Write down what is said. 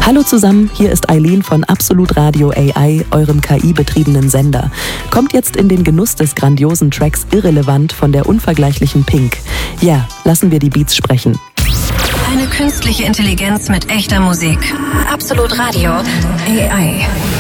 Hallo zusammen, hier ist Eileen von Absolut Radio AI, eurem KI-betriebenen Sender. Kommt jetzt in den Genuss des grandiosen Tracks Irrelevant von der unvergleichlichen Pink. Ja, lassen wir die Beats sprechen. Eine künstliche Intelligenz mit echter Musik. Absolut Radio AI.